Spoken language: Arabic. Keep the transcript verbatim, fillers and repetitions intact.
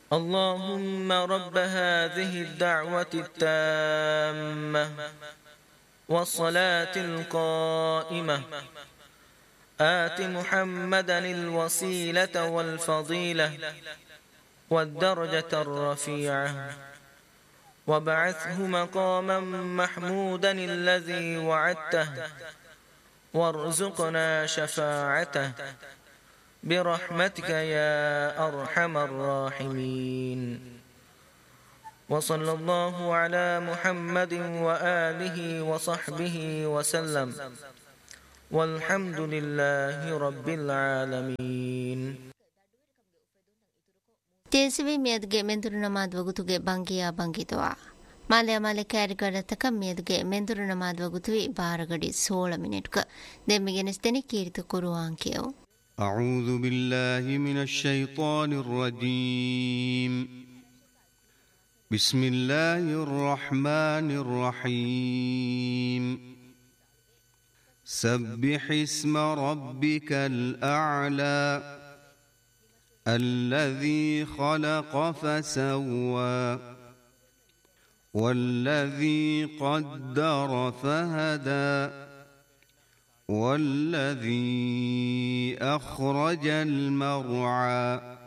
اللهم رب هذه الدعوة التامة والصلاة القائمة آت محمدا الوسيلة والفضيلة والدرجة الرفيعة وابعثه مقاما محمودا الذي وعدته وارزقنا شفاعته برحمتك يا أرحم الراحمين. وصلى الله على محمد وآله وصحبه وسلم والحمد لله رب العالمين. ದೇಶವೇ ಮೇದ್ಗೆ ಮೆಂದುರುನ ಮಾದ್ವಗುತುಗೆ ಬಂಗಿಯ ಬಂಗಿತವ ಮಾಲೆ ಮಾಲೆ ಕ್ಯಾರಿಗಡತಕ ಮೇದ್ಗೆ ಮೆಂದುರುನ ಮಾದ್ವಗುತುವಿ ಬಾರಗಡಿ ಸೋಳ ಮಿನಿಟ್ಕ ದೆಮ್ಮಿಗೆನಿಸ್ತೇನೆ ಕೀರ್ತಿ ಕುರುವಾಂಕಿಯವು. أعوذ بالله من الشيطان الرجيم. بسم الله الرحمن الرحيم. سبح اسم ربك الأعلى الذي خلق فسوى والذي قدر فهدى والذي أخرج المرعى